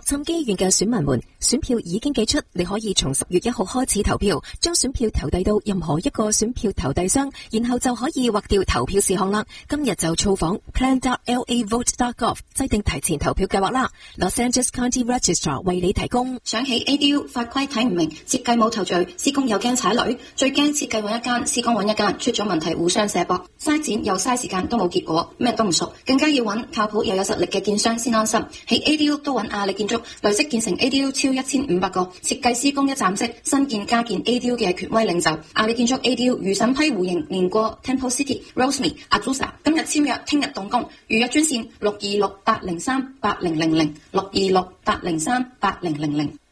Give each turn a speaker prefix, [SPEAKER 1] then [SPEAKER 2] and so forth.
[SPEAKER 1] 浸基縣嘅選民們，選票已經寄出，你可以從10月1號開始投票，將選票投遞到任何一個選票投遞箱，然後就可以劃掉投票事項啦。今日就造訪 plan.lavote.gov 制定提前投票計劃啦。Los Angeles County Registrar 為你提供。
[SPEAKER 2] 想起 ADU 法規睇唔明，設計冇頭緒，施工又驚踩雷，最驚設計揾一間，施工揾一間，出咗問題互相卸膊，嘥錢又嘥時間都冇結果，咩都唔熟，更加要揾靠譜又有實力嘅建商先安心。喺 ADU 都揾亞力建築，累積建成 ADU 超1500個，設計施工一站式，新建加建 ADU 嘅權威領袖。亞力建築 ADU 如審批戶型連過 Temple City、Rosemead、Azusa， 今日簽約，聽日動工，預約專線626803800，626803800。